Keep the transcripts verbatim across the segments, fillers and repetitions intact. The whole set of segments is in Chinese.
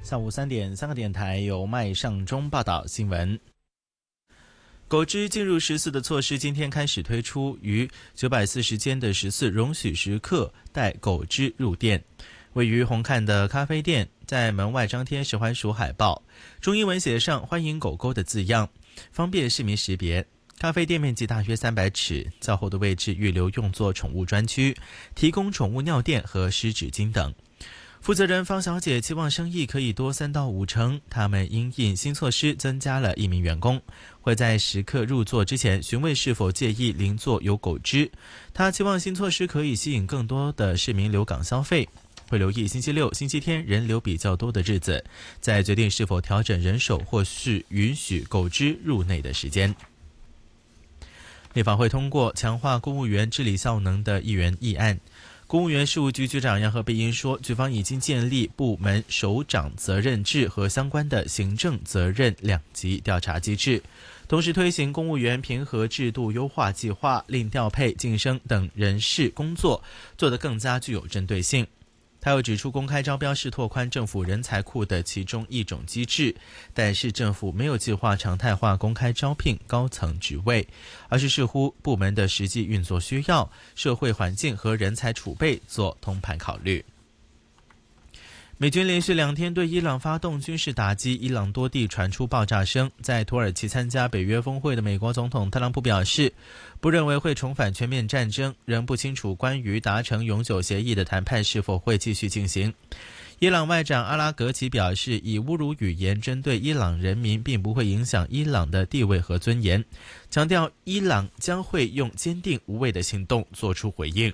下午三点，三个电台由麦尚中报道新闻。狗只进入十四的措施今天开始推出，于九百四十间的十四容许食客带狗只入店。位于红磡的咖啡店在门外张贴食环署海报，中英文写上欢迎狗狗的字样，方便市民识别。咖啡店面积大约三百尺，较后的位置预留用作宠物专区，提供宠物尿垫和湿纸巾等。负责人方小姐期望生意可以多三到五成，他们因应新措施增加了一名员工，会在食客入座之前询问是否介意邻座有狗只。她期望新措施可以吸引更多的市民留港消费，会留意星期六、星期天人流比较多的日子，再决定是否调整人手或是允许狗只入内的时间。立法会通过强化公务员治理效能的议员议案。公务员事务局局长杨和碧英说，局方已经建立部门首长责任制和相关的行政责任两级调查机制，同时推行公务员评核制度优化计划，令调配、晋升等人事工作做得更加具有针对性。他又指出，公开招标是拓宽政府人才库的其中一种机制，但是政府没有计划常态化公开招聘高层职位，而是视乎部门的实际运作需要、社会环境和人才储备做通盘考虑。美军连续两天对伊朗发动军事打击，伊朗多地传出爆炸声。在土耳其参加北约峰会的美国总统特朗普表示，不认为会重返全面战争，仍不清楚关于达成永久协议的谈判是否会继续进行。伊朗外长阿拉格齐表示，以侮辱语言针对伊朗人民并不会影响伊朗的地位和尊严，强调伊朗将会用坚定无畏的行动做出回应。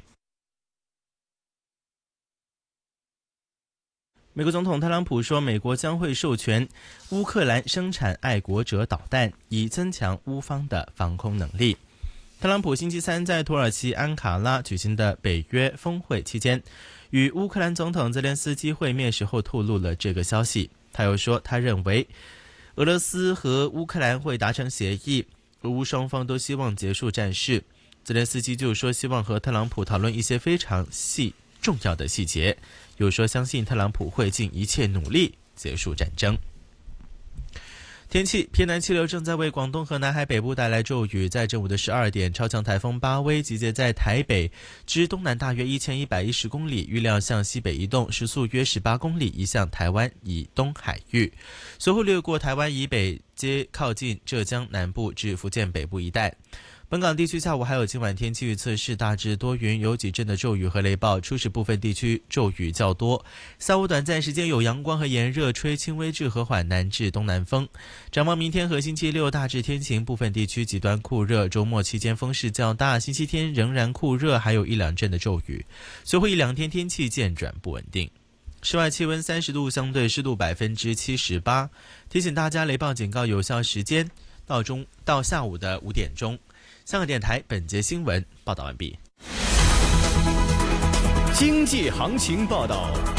美国总统特朗普说，美国将会授权乌克兰生产爱国者导弹，以增强乌方的防空能力。特朗普星期三在土耳其安卡拉举行的北约峰会期间，与乌克兰总统泽连斯基会面时候透露了这个消息。他又说，他认为俄罗斯和乌克兰会达成协议，俄乌双方都希望结束战事。泽连斯基就说，希望和特朗普讨论一些非常细重要的细节，又说相信特朗普会尽一切努力结束战争。天气，偏南气流正在为广东和南海北部带来骤雨。在正午的十二点，超强台风巴威集结在台北之东南大约一千一百一十公里，预料向西北移动，时速约十八公里，移向台湾以东海域，随后掠过台湾以北，接靠近浙江南部至福建北部一带。本港地区下午还有今晚天气预测是大致多云，有几阵的骤雨和雷暴，初时部分地区骤雨较多，下午短暂时间有阳光和炎热，吹轻微至和缓南至东南风。展望明天和星期六大致天晴，部分地区极端酷热，周末期间风势较大，星期天仍然酷热，还有一两阵的骤雨，随后一两天天气渐转不稳定。室外气温三十度，相对湿度百分之七十八。提醒大家，雷暴警告有效时间到中到下午的五点钟。香港电台本节新闻报道完毕。 经济行情报道。